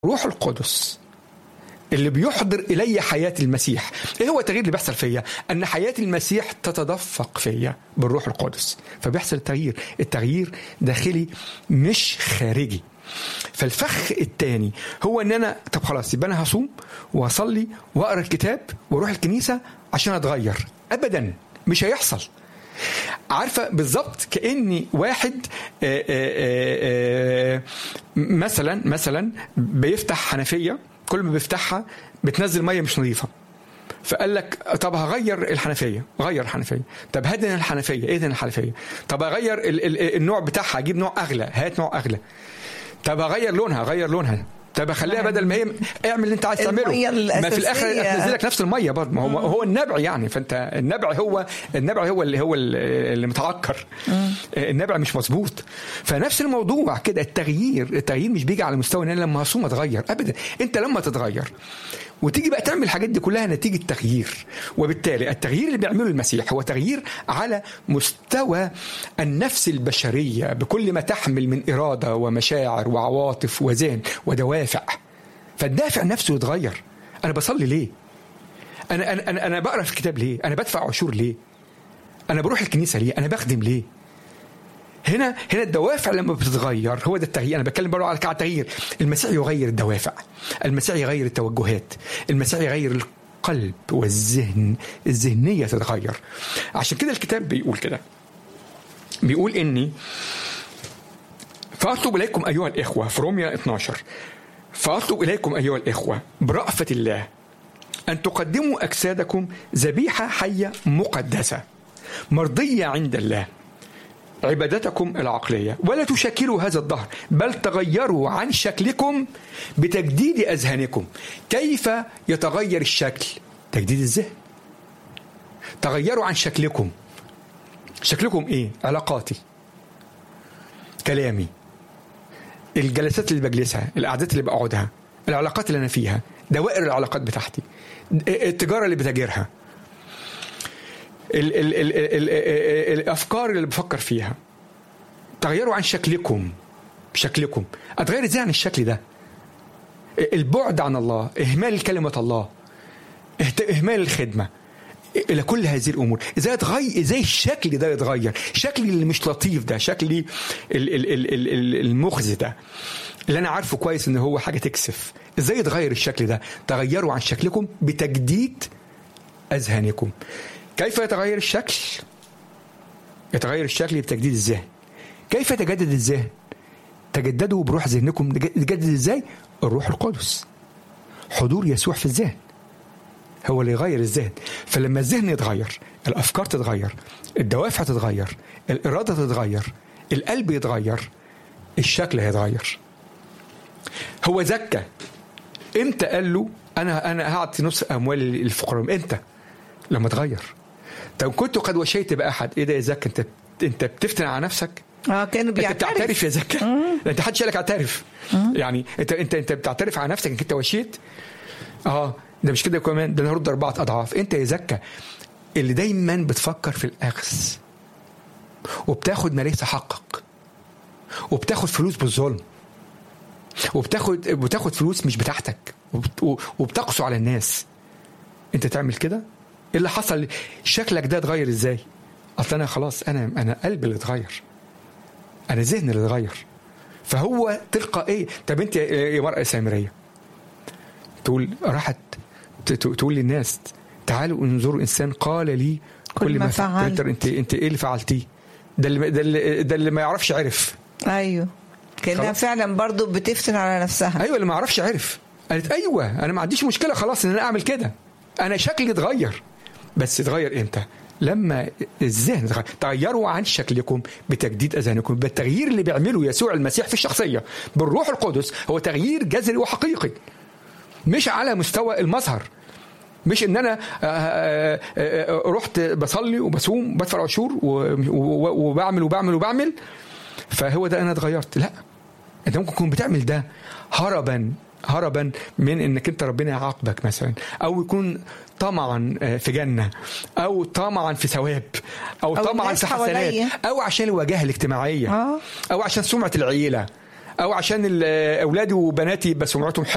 روح القدس اللي بيحضر إلي حياة المسيح. إيه هو التغيير اللي بيحصل فيا؟ أن حياة المسيح تتدفق فيا بالروح القدس، فبيحصل التغيير داخلي مش خارجي. فالفخ الثاني هو ان انا طب خلاص يبقى انا هصوم واصلي واقرا الكتاب واروح الكنيسه عشان اتغير. ابدا، مش هيحصل. عارفه بالظبط كاني واحد مثلا بيفتح حنفيه، كل ما بيفتحها بتنزل ميه مش نظيفه، فقال لك طب هغير الحنفيه، غير الحنفيه. طب هدن الحنفيه، ايه الحنفيه؟ طب اغير النوع بتاعها، اجيب نوع اغلى، هات نوع اغلى. طب اغير لونها، طب اخليها بدل ما هي اعمل اللي انت عايز تعمله، ما في الاخر هتنزلك نفس الميه برضه. ما هو النبع يعني، فانت النبع هو اللي متعكر، النبع مش مظبوط. فنفس الموضوع كده، التغيير مش بيجي على مستوى ان انا لما هصوم اتغير ابدا. انت لما تتغير وتيجي بقى تعمل الحاجات دي كلها نتيجة تغيير. وبالتالي التغيير اللي بيعمله المسيح هو تغيير على مستوى النفس البشرية بكل ما تحمل من إرادة ومشاعر وعواطف وذهن ودوافع. فالدافع نفسه يتغير. أنا بصلي ليه؟ أنا بقرأ في الكتاب ليه؟ أنا بدفع عشور ليه؟ أنا بروح الكنيسة ليه؟ أنا بخدم ليه؟ هنا الدوافع لما بتتغير هو ده التغيير. أنا بتكلم برضه على التغيير. المسيح يغير الدوافع، المسيح يغير التوجهات، المسيح يغير القلب والذهن، الذهنية تتغير. عشان كده الكتاب بيقول كده، بيقول إني فأطلب إليكم أيها الإخوة في رومية 12، فأطلب إليكم أيها الإخوة برأفة الله أن تقدموا أجسادكم ذبيحة حية مقدسة مرضية عند الله، عبادتكم العقلية، ولا تشكلوا هذا الدهر بل تغيروا عن شكلكم بتجديد أذهانكم. كيف يتغير الشكل؟ تجديد الذهن. تغيروا عن شكلكم. شكلكم إيه؟ علاقاتي، كلامي، الجلسات اللي بجلسها، القعدات اللي بقعدها، العلاقات اللي أنا فيها، دوائر العلاقات بتاعتي، التجارة اللي بتاجرها، الأفكار اللي بفكر فيها. تغيروا عن شكلكم. أتغير إزاي عن الشكل ده؟ البعد عن الله، إهمال كلمة الله، إهمال الخدمة، إلى كل هذه الأمور. إزاي الشكل ده يتغير؟ شكلي اللي مش لطيف ده، شكلي المخزي ده اللي أنا عارفه كويس إن هو حاجة تكسف. إزاي يتغير الشكل ده؟ تغيروا عن شكلكم بتجديد أذهانكم. كيف يتغير الشكل؟ يتغير الشكل بتجديد الذهن. كيف يتجدد الذهن؟ تجددوا بروح ذهنكم. تجدد ازاي؟ الروح القدس، حضور يسوع في الذهن هو اللي يغير الذهن. فلما الذهن يتغير، الأفكار تتغير، الدوافع تتغير، الإرادة تتغير، القلب يتغير، الشكل هيتغير. هو زكى امتى قال له أنا هعطي نص أموال الفقراء؟ امتى؟ لما تغير. طب كنت قد وشيت بأحد، ايه ده يا زكى؟ انت بتفتن على نفسك. كانوا بتعترف يا زكى. انت حدش قالك اعترف. يعني انت بتعترف على نفسك انك انت وشيت. ده مش كده كمان، ده نرد 4 أضعاف. انت يا زكى اللي دايما بتفكر في الأخذ وبتاخد ما ليس حقك، وبتاخد فلوس بالظلم، وبتاخد فلوس مش بتاعتك، وبتقسو على الناس. انت تعمل كده؟ ايه اللي حصل؟ شكلك ده اتغير ازاي؟ اصل انا خلاص، انا قلبي اللي اتغير، انا ذهني اللي اتغير. فهو تلقائيا. طب انت يا مرأة سامرية راحت تقول للناس تعالوا انظروا انسان قال لي كل ما فعلت. انت ايه اللي فعلتيه؟ ده اللي ما يعرفش عرف. ايوه، كانها فعلا برضو بتفتن على نفسها. ايوه، اللي ما يعرفش عرف. قالت ايوه انا ما عنديش مشكله خلاص ان انا اعمل كده، انا شكلي اتغير. بس اتغير امتى؟ لما الذهن اتغير. تغيروا عن شكلكم بتجديد اذهانكم. بالتغيير اللي بيعمله يسوع المسيح في الشخصيه بالروح القدس هو تغيير جذري وحقيقي، مش على مستوى المظهر. مش ان انا رحت بصلي وبصوم وبدفع عشور وبعمل فهو ده انا اتغيرت. لا، انت ممكن تكون بتعمل ده هربا من انك انت ربنا يعاقبك مثلا، او يكون طمعا في جنة، او طمعا في ثواب، او طمعا في حسنات، او عشان الواجهة الاجتماعية، او عشان سمعة العيلة، او عشان اولادي وبناتي بسمعتهم